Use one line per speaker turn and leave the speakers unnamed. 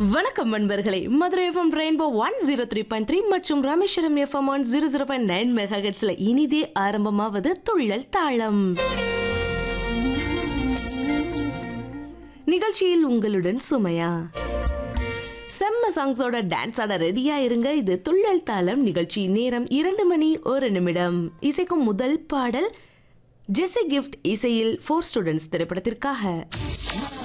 வணக்கம் நண்பர்களே, Madurai FM rainbow 103.3 மற்றும் ராமேஸ்வரம் எஃப்எம் 100.9 மெகாஹெர்ட்ஸ்ல இனிதே ஆரம்பமாவது துள்ளல் தாளம். நிகழ்ச்சியில் உங்களுடன் சுமையா. செம்ம சாங்ஸோட டான்ஸ் ஆட ரெடியா இருங்க. இது துள்ளல் தாளம் நிகழ்ச்சி. நேரம் 2 மணி 1 நிமிடம். இசைக்கும் முதல் பாடல் ஜெஸி கிஃப்ட் இசையில் 4 ஸ்டூடெண்ட்ஸ் திரைப்படத்திற்காக.